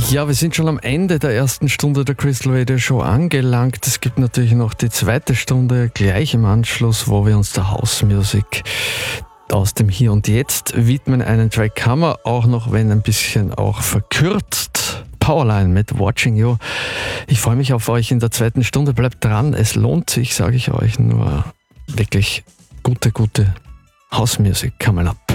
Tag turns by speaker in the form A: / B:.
A: Ja, wir sind schon am Ende der ersten Stunde der Crystal Radio Show angelangt. Es gibt natürlich noch die zweite Stunde gleich im Anschluss, wo wir uns der House Music aus dem Hier und Jetzt widmen. Einen Track haben wir auch noch, wenn ein bisschen auch verkürzt. Powerline mit Watching You. Ich freue mich auf euch in der zweiten Stunde. Bleibt dran, es lohnt sich, sage ich euch. Nur wirklich gute House Music coming up.